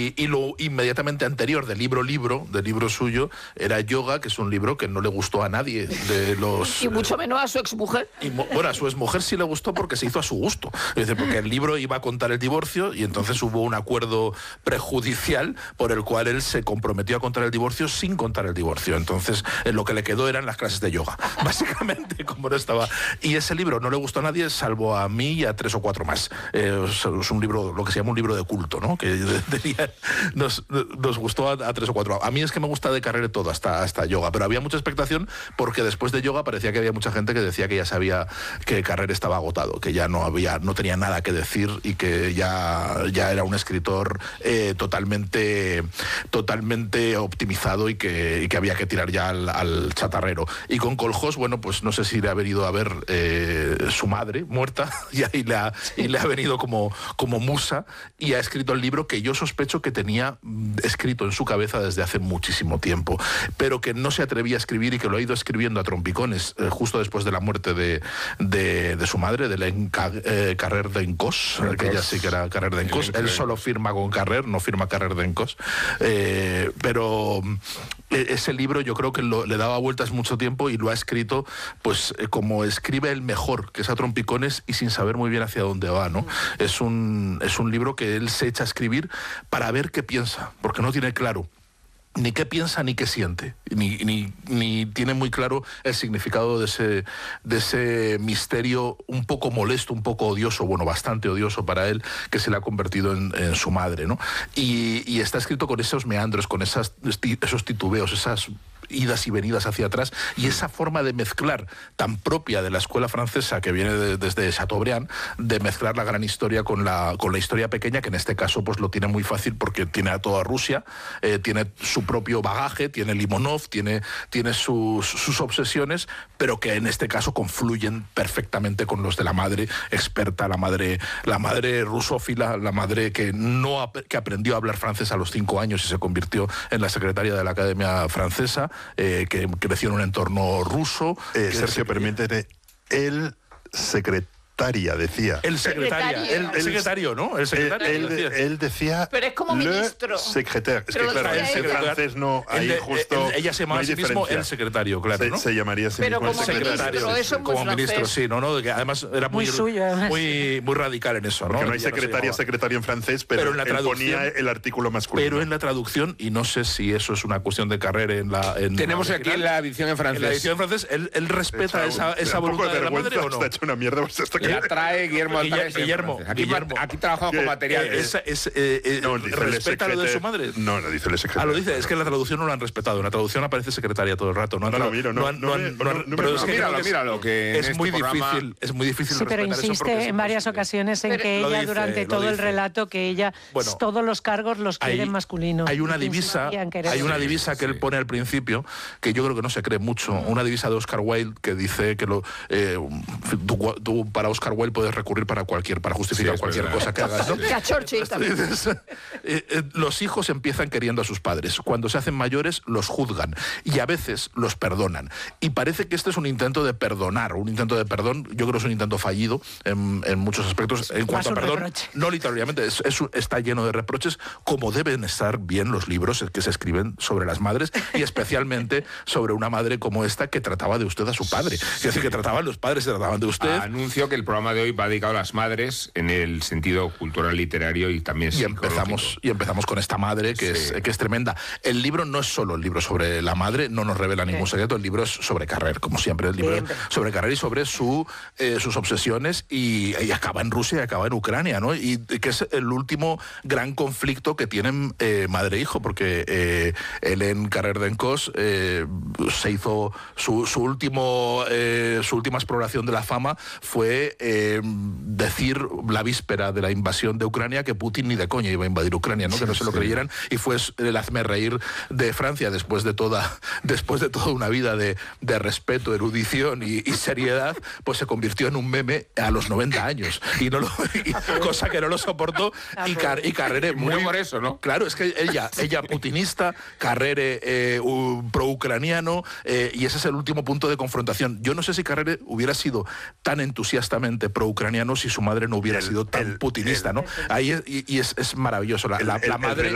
Y lo inmediatamente anterior del libro suyo, era Yoga, que es un libro que no le gustó a nadie de los... Y mucho menos a su exmujer. Bueno, a su exmujer sí le gustó porque se hizo a su gusto. Es decir, porque el libro iba a contar el divorcio y entonces hubo un acuerdo prejudicial por el cual él se comprometió a contar el divorcio sin contar el divorcio. Entonces, lo que le quedó eran las clases de yoga, básicamente, como no estaba. Y ese libro no le gustó a nadie, salvo a mí y a 3 o 4 más. Es un libro, lo que se llama un libro de culto, ¿no? Que nos gustó a 3 o 4. A mí es que me gusta de Carrere todo, hasta yoga, pero había mucha expectación porque después de yoga parecía que había mucha gente que decía que ya sabía que Carrere estaba agotado, que ya no tenía nada que decir y que ya era un escritor totalmente optimizado y que había que tirar ya al chatarrero. Y con Kohlhaas, bueno, pues no sé si le ha venido a ver su madre muerta y ahí le ha venido como musa y ha escrito el libro que yo sospecho que tenía escrito en su cabeza desde hace muchísimo tiempo, pero que no se atrevía a escribir y que lo ha ido escribiendo a trompicones justo después de la muerte de su madre, de Hélène Carrère d'Encausse, que ella sí que era Carrère d'Encausse. Él solo firma con Carrère, no firma Carrère d'Encausse, pero ese libro yo creo que le daba vueltas mucho tiempo y lo ha escrito pues como escribe el mejor, que es a trompicones y sin saber muy bien hacia dónde va, ¿no? Es un libro que él se echa a escribir para ver qué piensa, porque no tiene claro ni qué piensa ni qué siente, ni tiene muy claro el significado de ese misterio un poco molesto, un poco odioso, bueno, bastante odioso para él, que se le ha convertido en su madre, ¿no? Y está escrito con esos meandros, con esos titubeos, esas idas y venidas hacia atrás, y esa forma de mezclar tan propia de la escuela francesa que viene desde Chateaubriand, de mezclar la gran historia con la historia pequeña, que en este caso pues lo tiene muy fácil porque tiene a toda Rusia, tiene su propio bagaje, tiene Limonov, tiene sus obsesiones, pero que en este caso confluyen perfectamente con los de la madre experta, la madre rusófila, la madre que aprendió a hablar francés a los 5 años y se convirtió en la secretaria de la Academia Francesa, que creció en un entorno ruso. Sergio, permíteme, el secretaria decía. El secretario, ¿no? El secretario. Él decía. Pero es como ministro. Secretaire. Es pero que claro, en francés no. Ahí justo. Ella se llama a sí mismo el secretario, claro, ¿no? Se llamaría así pero mismo como el secretario. ministro, eso es muy como francés. ministro, sí, ¿no? Que además era muy suyo, muy radical en eso, ¿no? Porque no hay secretario en francés, pero en la él ponía el artículo masculino. Pero en la traducción, y no sé si eso es una cuestión de Carrere tenemos aquí en la edición en francés. En la edición en francés, él respeta esa voluntad de la madre, ¿o no? Está hecho una mierda. La trae Guillermo. Aquí trabajamos con materiales. ¿Respeta lo de su madre? No dice el secretario. Lo dice, es que en la traducción no lo han respetado. En la traducción aparece secretaria todo el rato. Míralo, que es muy difícil. Sí, pero insiste en varias ocasiones en que ella, durante todo el relato, que ella todos los cargos los quiere masculinos. Hay una divisa que él pone al principio, que yo creo que no se cree mucho, una divisa de Oscar Wilde que dice que tú para Oscar Wilde puedes recurrir para justificar cualquier cosa que hagas, ¿no? Los hijos empiezan queriendo a sus padres. Cuando se hacen mayores, los juzgan y a veces los perdonan. Y parece que este es un intento de perdonar, un intento de perdón. Yo creo que es un intento fallido en muchos aspectos. En cuanto a perdón, no literalmente, está lleno de reproches, como deben estar bien los libros que se escriben sobre las madres, y especialmente sobre una madre como esta que trataba de usted a su padre. Es decir, que trataban los padres, se trataban de usted. Anuncio que el programa de hoy va dedicado a las madres en el sentido cultural, literario y también psicológico. Y empezamos con esta madre que es tremenda. El libro no es solo el libro sobre la madre, no nos revela ningún secreto. El libro es sobre Carrère, como siempre. El libro es sobre Carrère y sobre sus obsesiones, y acaba en Rusia y acaba en Ucrania, ¿no? Y que es el último gran conflicto que tienen madre e hijo, porque Hélène Carrère d'Encausse se hizo su última exploración de la fama fue decir la víspera de la invasión de Ucrania que Putin ni de coña iba a invadir Ucrania, ¿no? Que no se lo creyeran, y fue el hazmerreír de Francia después de toda una vida de respeto, erudición y seriedad, pues se convirtió en un meme a los 90 años, cosa que no lo soportó, y Carrère muy por eso, ¿no? Claro, es que ella putinista, Carrère pro-ucraniano, y ese es el último punto de confrontación. Yo no sé si Carrère hubiera sido tan entusiastamente pro-ucraniano si su madre no hubiera sido tan putinista, ¿no? Ahí es maravilloso. La madre